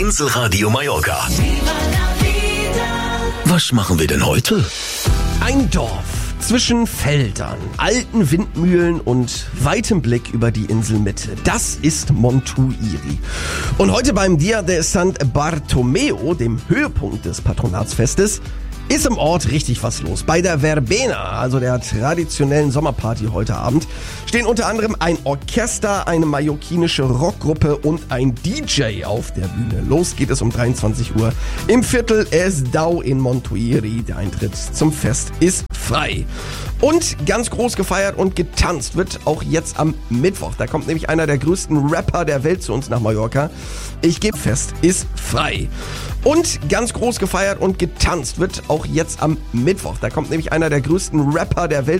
Inselradio Mallorca. Was machen wir denn heute? Ein Dorf zwischen Feldern, alten Windmühlen und weitem Blick über die Inselmitte. Das ist Montuiri. Und heute beim Dia de Sant Bartomeo, dem Höhepunkt des Patronatsfestes, ist im Ort richtig was los. Bei der Verbena, also der traditionellen Sommerparty heute Abend, stehen unter anderem ein Orchester, eine mallorquinische Rockgruppe und ein DJ auf der Bühne. Los geht es um 23 Uhr im Viertel Es Dau in Montuiri. Der Eintritt zum Fest ist frei. Und ganz groß gefeiert und getanzt wird auch jetzt am Mittwoch. Da kommt nämlich einer der größten Rapper der Welt zu uns nach Mallorca. Ich gebe fest, ist frei. Und ganz groß gefeiert und getanzt wird auch jetzt am Mittwoch. Da kommt nämlich einer der größten Rapper der Welt